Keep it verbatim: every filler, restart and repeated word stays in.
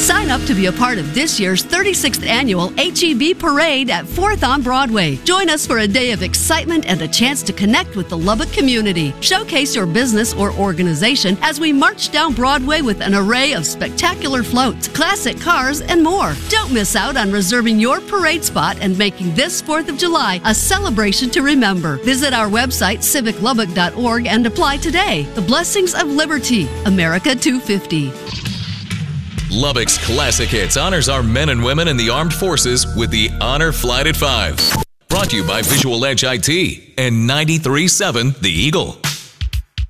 Sign up to be a part of this year's thirty-sixth Annual H E B Parade at fourth on Broadway. Join us for a day of excitement and a chance to connect with the Lubbock community. Showcase your business or organization as we march down Broadway with an array of spectacular floats, classic cars, and more. Don't miss out on reserving your parade spot and making this fourth of July a celebration to remember. Visit our website, civic lubbock dot org, and apply today. The blessings of liberty. America two fifty. Lubbock's Classic Hits honors our men and women in the armed forces with the Honor Flight at five. Brought to you by Visual Edge I T and ninety-three point seven The Eagle.